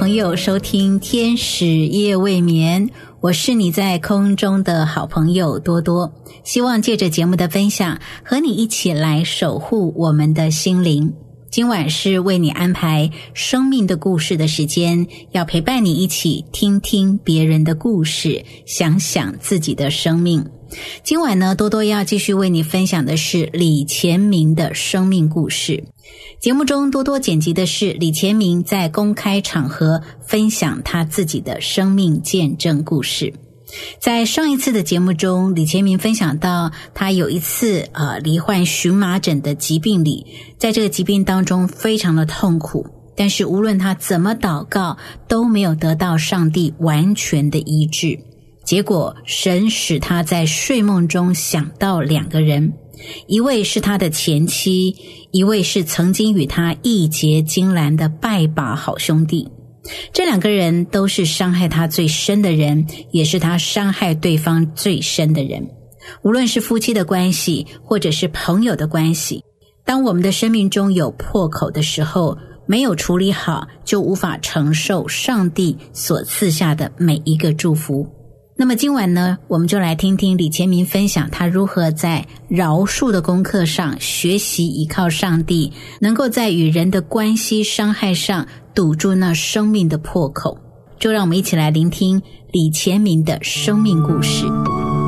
朋友收听天使夜未眠，我是你在空中的好朋友多多，希望借着节目的分享和你一起来守护我们的心灵。今晚是为你安排生命的故事的时间，要陪伴你一起听听别人的故事，想想自己的生命。今晚呢，多多要继续为你分享的是李乾明的生命故事。节目中多多剪辑的是李乾明在公开场合分享他自己的生命见证故事。在上一次的节目中，李乾明分享到他有一次罹患荨麻疹的疾病里，在这个疾病当中非常的痛苦，但是无论他怎么祷告都没有得到上帝完全的医治。结果神使他在睡梦中想到两个人，一位是他的前妻，一位是曾经与他义结金兰的拜把好兄弟。这两个人都是伤害他最深的人，也是他伤害对方最深的人。无论是夫妻的关系或者是朋友的关系，当我们的生命中有破口的时候，没有处理好，就无法承受上帝所赐下的每一个祝福。那么今晚呢，我们就来听听李乾明分享他如何在饶恕的功课上学习依靠上帝，能够在与人的关系伤害上堵住那生命的破口。就让我们一起来聆听李乾明的生命故事。